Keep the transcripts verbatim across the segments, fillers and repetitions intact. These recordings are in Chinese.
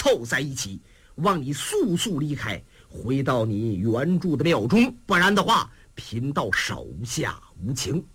凑在一起，望你速速离开，回到你原住的庙中，不然的话，贫道手下无情。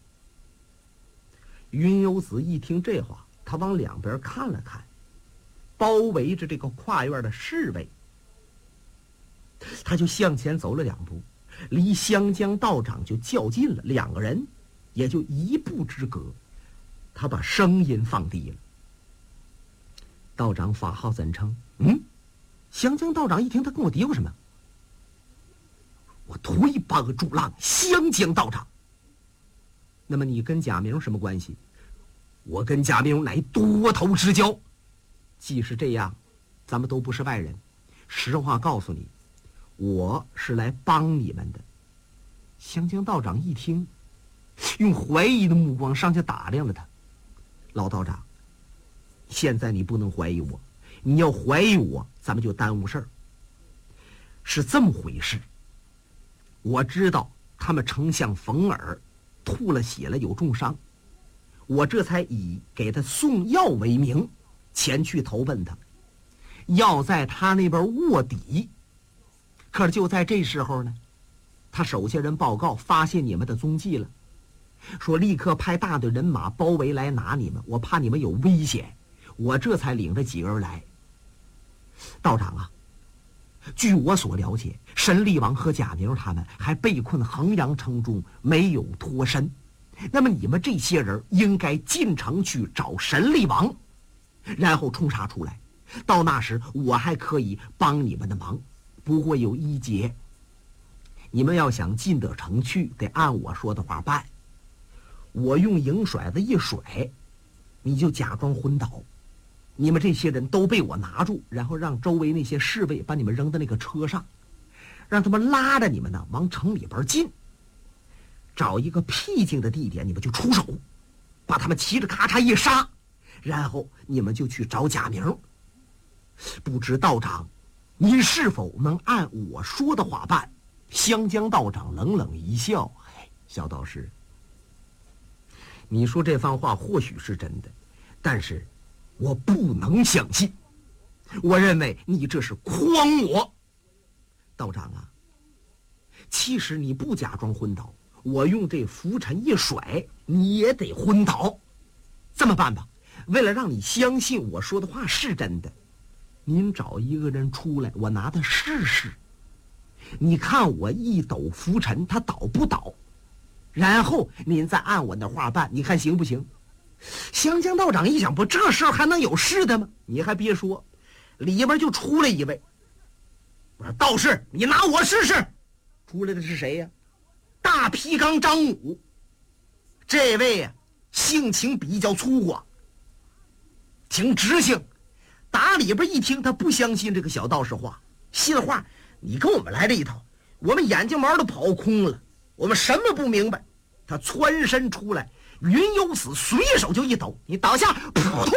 云游子一听这话，他往两边看了看，包围着这个跨院的侍卫，他就向前走了两步，离湘江道长就较近了，两个人也就一步之隔。他把声音放低了：“道长法号怎称？”嗯，湘江道长一听，他跟我嘀咕什么？我推八个柱浪，湘江道长。那么你跟贾明什么关系？我跟贾明乃多头之交。既是这样，咱们都不是外人。实话告诉你，我是来帮你们的。湘江道长一听，用怀疑的目光上去打量了他。老道长，现在你不能怀疑我，你要怀疑我，咱们就耽误事儿。是这么回事，我知道他们丞相冯尔吐了血了，有重伤，我这才以给他送药为名，前去投奔他。药在他那边卧底，可是就在这时候呢，他手下人报告发现你们的踪迹了，说立刻派大队人马包围来拿你们，我怕你们有危险，我这才领着几个人来。道长啊，据我所了解，神力王和贾明他们还被困衡阳城中，没有脱身。那么你们这些人应该进城去找神力王，然后冲杀出来。到那时我还可以帮你们的忙，不过有一节，你们要想进得城去，得按我说的话办。我用银甩子一甩，你就假装昏倒，你们这些人都被我拿住，然后让周围那些侍卫把你们扔到那个车上，让他们拉着你们呢往城里边进。找一个僻静的地点，你们就出手，把他们骑着咔嚓一杀，然后你们就去找贾明。不知道长您是否能按我说的话办？湘江道长冷冷一笑：“小道士，你说这番话或许是真的，但是我不能相信。我认为你这是诓我。道长啊，其实你不假装昏倒，我用这拂尘一甩，你也得昏倒。这么办吧，为了让你相信我说的话是真的，您找一个人出来，我拿他试试。你看我一抖拂尘，他倒不倒？然后您再按我的话办，你看行不行？”湘江道长一想，不，这事儿还能有事的吗？你还别说，里边就出来一位。我说：“道士，你拿我试试。”出来的是谁呀？大皮刚张武。这位呀，性情比较粗犷，挺直性。打里边一听，他不相信这个小道士话，心话：你跟我们来这一套，我们眼睛毛都跑空了，我们什么不明白？他窜身出来，云游子随手就一抖，你倒下，扑通！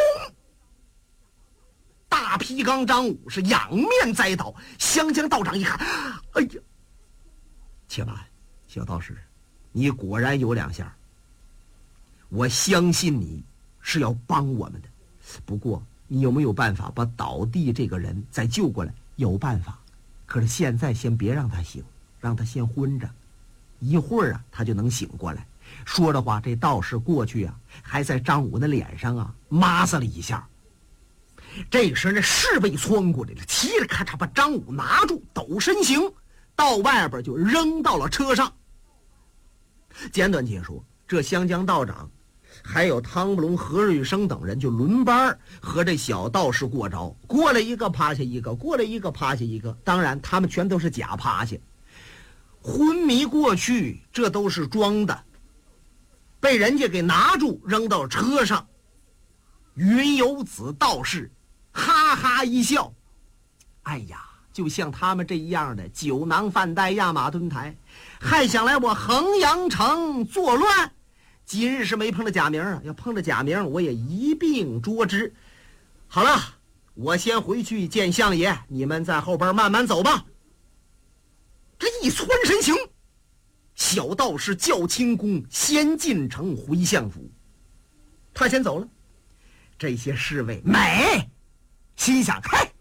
大皮刚张武是仰面栽倒。湘江道长一看，哎呀！且慢，小道士，你果然有两下。我相信你是要帮我们的，不过你有没有办法把倒地这个人再救过来？有办法，可是现在先别让他醒，让他先昏着，一会儿啊他就能醒过来。说着话，这道士过去啊，还在张武的脸上啊抹撒了一下。这时那侍卫窜过来了，骑着咔嚓把张武拿住，抖身形到外边就扔到了车上。简短解说，这湘江道长还有汤不龙、何瑞生等人就轮班和这小道士过招，过来一个趴下一个，过来一个趴下一个，当然他们全都是假趴下，昏迷过去，这都是装的，被人家给拿住扔到车上。云游子道士哈哈一笑，哎呀，就像他们这样的酒囊饭袋压马墩台，还想来我衡阳城作乱。今日是没碰到贾明啊，要碰到贾明我也一并捉之。好了，我先回去见相爷，你们在后边慢慢走吧。这一窜身形，小道士叫轻功先进城回相府，他先走了。这些侍卫美心想，嘿，